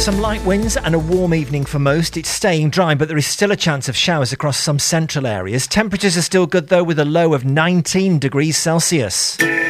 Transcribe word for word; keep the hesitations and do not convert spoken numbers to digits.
Some light winds and a warm evening for most. It's staying dry, but there is still a chance of showers across some central areas. Temperatures are still good though, with a low of nineteen degrees Celsius.